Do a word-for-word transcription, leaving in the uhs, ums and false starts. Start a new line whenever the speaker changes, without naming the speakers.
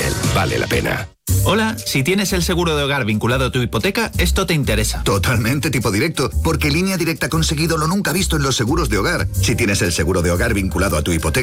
Opel, vale la pena.
Hola, si tienes el seguro de hogar vinculado a tu hipoteca, esto te interesa.
Totalmente tipo directo, porque Línea Directa ha conseguido lo nunca visto en los seguros de hogar. Si tienes el seguro de hogar vinculado a tu hipoteca,